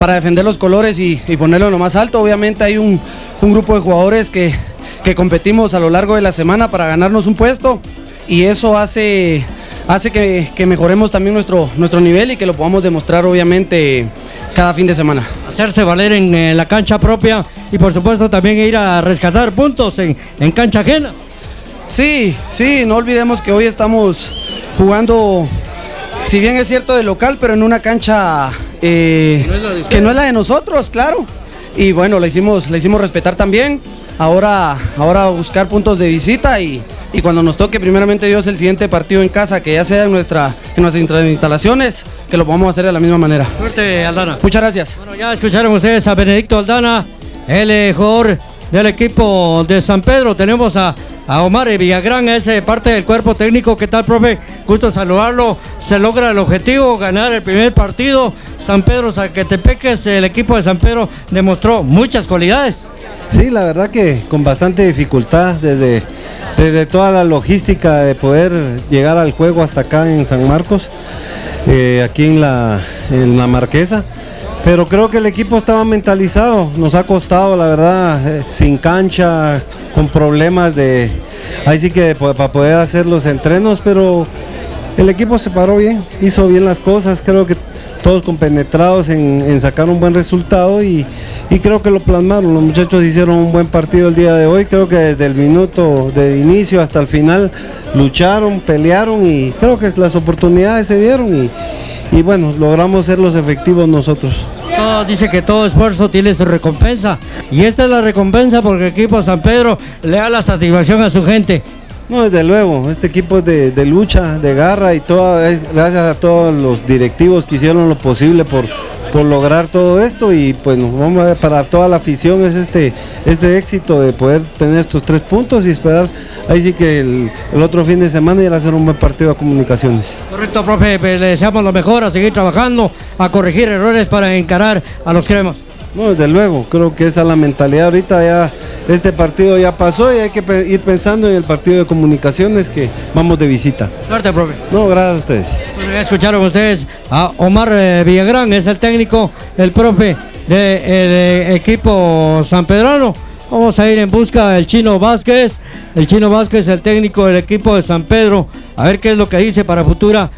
para defender los colores y ponerlo en lo más alto. Obviamente hay un grupo de jugadores que competimos a lo largo de la semana para ganarnos un puesto, y eso hace que mejoremos también nuestro nivel y que lo podamos demostrar obviamente cada fin de semana. Hacerse valer en la cancha propia y por supuesto también ir a rescatar puntos en cancha ajena. Sí, no olvidemos que hoy estamos jugando, si bien es cierto, de local, pero en una cancha que no es la de nosotros, claro. Y bueno, la hicimos respetar también. Ahora buscar puntos de visita y cuando nos toque primeramente Dios el siguiente partido en casa, que ya sea en nuestras instalaciones, que lo podamos hacer de la misma manera. Suerte, Aldana. Muchas gracias. Bueno, ya escucharon ustedes a Benedicto Aldana, el jugador del equipo de San Pedro. Tenemos a Omar Villagrán, es parte del cuerpo técnico. ¿Qué tal, profe? Gusto saludarlo. Se logra el objetivo, ganar el primer partido. San Pedro Zacatepeques, el equipo de San Pedro demostró muchas cualidades. Sí, la verdad que con bastante dificultad desde toda la logística de poder llegar al juego hasta acá en San Marcos, aquí en la Marquesa. Pero creo que el equipo estaba mentalizado, nos ha costado la verdad, sin cancha, con problemas ahí sí que para poder hacer los entrenos, pero el equipo se paró bien, hizo bien las cosas, creo que todos compenetrados en sacar un buen resultado y creo que lo plasmaron. Los muchachos hicieron un buen partido el día de hoy, creo que desde el minuto de inicio hasta el final lucharon, pelearon y creo que las oportunidades se dieron y bueno, logramos ser los efectivos nosotros. Dice que todo esfuerzo tiene su recompensa y esta es la recompensa porque el equipo de San Pedro le da la satisfacción a su gente. No, desde luego, este equipo es de lucha, de garra y todo, gracias a todos los directivos que hicieron lo posible por lograr todo esto y pues vamos a ver, para toda la afición es este éxito de poder tener estos 3 puntos y esperar ahí sí que el otro fin de semana ir a hacer un buen partido a Comunicaciones. Correcto, profe, le deseamos lo mejor, a seguir trabajando, a corregir errores para encarar a los cremas. No, desde luego, creo que esa es la mentalidad. Ahorita ya este partido ya pasó y hay que ir pensando en el partido de Comunicaciones que vamos de visita. Suerte, profe. No, gracias a ustedes. Bueno, ya escucharon ustedes a Omar Villagrán, es el técnico, el profe del equipo sanpedrano. Vamos a ir en busca del Chino Vázquez. El Chino Vázquez, el técnico del equipo de San Pedro. A ver qué es lo que dice para Futura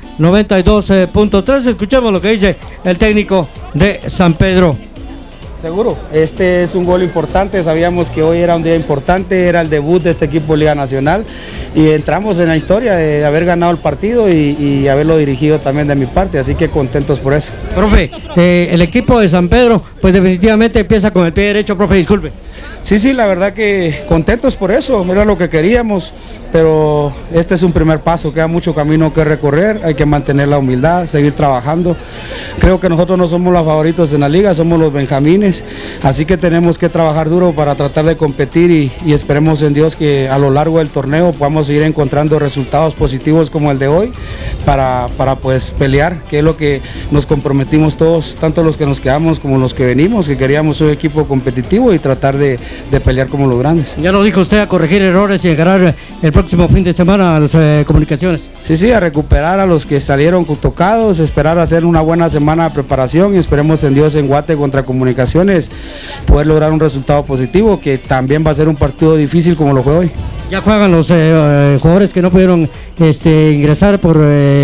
92.3. Escuchemos lo que dice el técnico de San Pedro. Seguro, este es un gol importante, sabíamos que hoy era un día importante, era el debut de este equipo de Liga Nacional y entramos en la historia de haber ganado el partido y haberlo dirigido también de mi parte, así que contentos por eso. Profe, el equipo de San Pedro pues definitivamente empieza con el pie derecho, profe, disculpe. Sí, la verdad que contentos por eso, era lo que queríamos, pero este es un primer paso, queda mucho camino que recorrer, hay que mantener la humildad, seguir trabajando. Creo que nosotros no somos los favoritos en la liga, somos los benjamines, así que tenemos que trabajar duro para tratar de competir y esperemos en Dios que a lo largo del torneo podamos seguir encontrando resultados positivos como el de hoy para pues pelear, que es lo que nos comprometimos todos, tanto los que nos quedamos como los que venimos, que queríamos un equipo competitivo y tratar de pelear como los grandes. Ya lo dijo usted, a corregir errores y encarar el próximo fin de semana a las Comunicaciones. Sí, a recuperar a los que salieron tocados, esperar a hacer una buena semana de preparación y esperemos en Dios en Guate contra Comunicaciones poder lograr un resultado positivo, que también va a ser un partido difícil como lo fue hoy. Ya juegan los jugadores que no pudieron ingresar por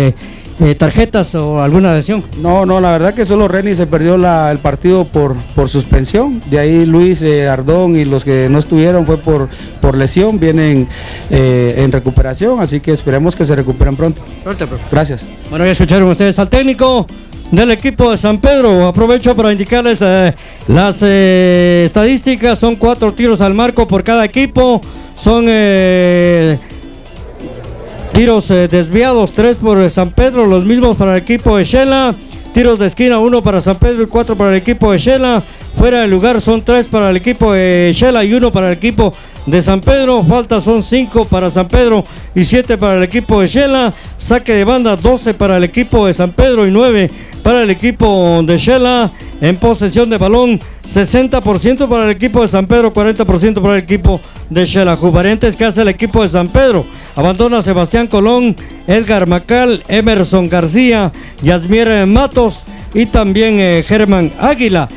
tarjetas o alguna lesión. No, la verdad que solo Reni se perdió el partido por suspensión, de ahí Luis Ardón y los que no estuvieron fue por lesión, vienen en recuperación, así que esperemos que se recuperen pronto. Suerte, profe. Gracias. Bueno, ya escucharon ustedes al técnico del equipo de San Pedro. Aprovecho para indicarles las estadísticas, son 4 tiros al marco por cada equipo, son tiros desviados, 3 por San Pedro, los mismos para el equipo de Shela. Tiros de esquina, 1 para San Pedro y 4 para el equipo de Shela. Fuera de lugar son 3 para el equipo de Shela y 1 para el equipo de San Pedro. Faltas son 5 para San Pedro y 7 para el equipo de Shela. Saque de banda 12 para el equipo de San Pedro y 9 para el equipo de Shela. En posesión de balón 60% para el equipo de San Pedro, 40% para el equipo de Shela. Variantes que hace el equipo de San Pedro: abandona Sebastián Colón, Edgar Macal, Emerson García, Yasmier Matos y también Germán Águila.